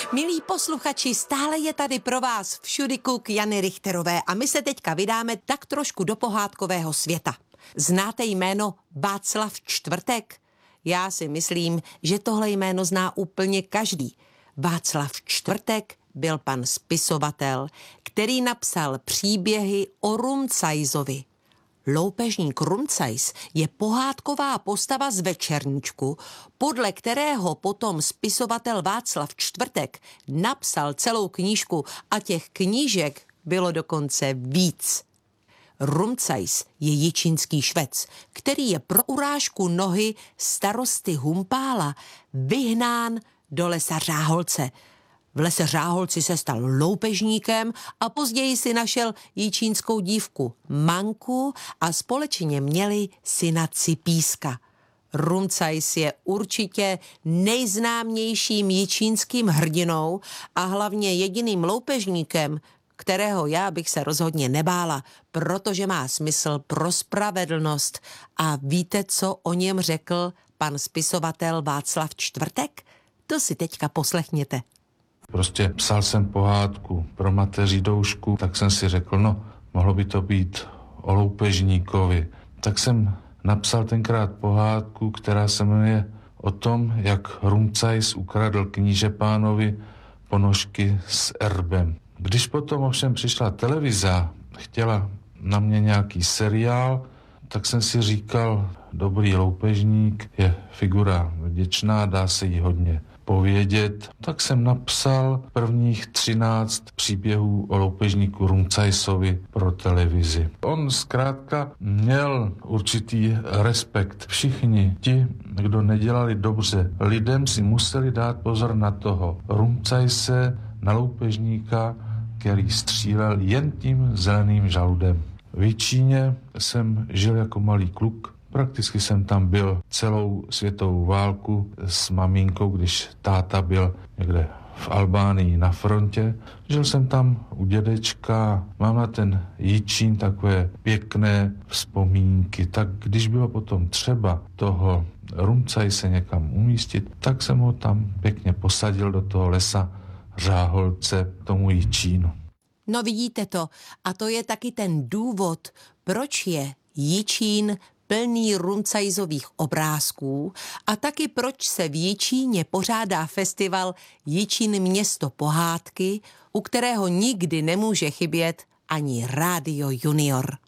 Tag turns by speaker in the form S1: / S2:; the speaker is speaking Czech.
S1: Milí posluchači, stále je tady pro vás všudykuk Jany Richterové a my se teďka vydáme tak trošku do pohádkového světa. Znáte jméno Václav Čtvrtek? Já si myslím, že tohle jméno zná úplně každý. Václav Čtvrtek byl pan spisovatel, který napsal příběhy o Rumcajzovi. Loupežník Rumcajz je pohádková postava z Večerníčku, podle kterého potom spisovatel Václav Čtvrtek napsal celou knížku a těch knížek bylo dokonce víc. Rumcajz je jičínský švec, který je pro urážku nohy starosty Humpála vyhnán do lesa Řáholce. V lese Řáholci se stal loupežníkem a později si našel jičínskou dívku Manku a společně měli syna Cipíska. Rumcajz je určitě nejznámějším jičínským hrdinou a hlavně jediným loupežníkem, kterého já bych se rozhodně nebála, protože má smysl pro spravedlnost. A víte, co o něm řekl pan spisovatel Václav Čtvrtek? To si teďka poslechněte.
S2: Prostě psal jsem pohádku pro mateří doušku, tak jsem si řekl, mohlo by to být o loupežníkovi. Tak jsem napsal tenkrát pohádku, která se jmenuje o tom, jak Rumcajz ukradl kníže pánovi ponožky s erbem. Když potom ovšem přišla televize, chtěla na mě nějaký seriál, tak jsem si říkal, dobrý loupežník je figura vděčná, dá se jí hodně povědět. Tak jsem napsal prvních 13 příběhů o loupežníku Rumcajzovi pro televizi. On zkrátka měl určitý respekt. Všichni ti, kdo nedělali dobře lidem, si museli dát pozor na toho Rumcajze, na loupežníka, který střílel jen tím zeleným žaludem. V Jičíně jsem žil jako malý kluk. Prakticky jsem tam byl celou světovou válku s maminkou, když táta byl někde v Albánii na frontě. Žil jsem tam u dědečka, mám na ten Jičín takové pěkné vzpomínky. Tak když bylo potom třeba toho Rumcajze někam umístit, tak jsem ho tam pěkně posadil do toho lesa Řáholce, tomu Jičínu.
S1: No vidíte to, a to je taky ten důvod, proč je Jičín plný Rumcajzových obrázků a taky proč se v Jičíně pořádá festival Jičín město pohádky, u kterého nikdy nemůže chybět ani Rádio Junior.